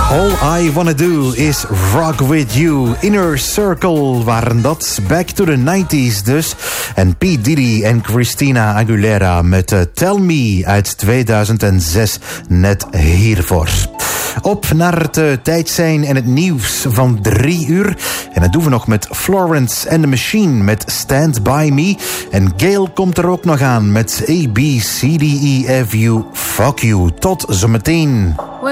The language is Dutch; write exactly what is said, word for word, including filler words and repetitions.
All I Wanna Do Is Rock With You. Inner Circle waren dat. Back to the nineties dus. En P. Diddy en Christina Aguilera met uh, Tell Me uit tweeduizend zes net hiervoor. Op naar het uh, tijd zijn en het nieuws van drie uur. En dat doen we nog met Florence and the Machine met Stand By Me. En Gail komt er ook nog aan met A, B, C, D, E, F, U, Fuck You. Tot zometeen.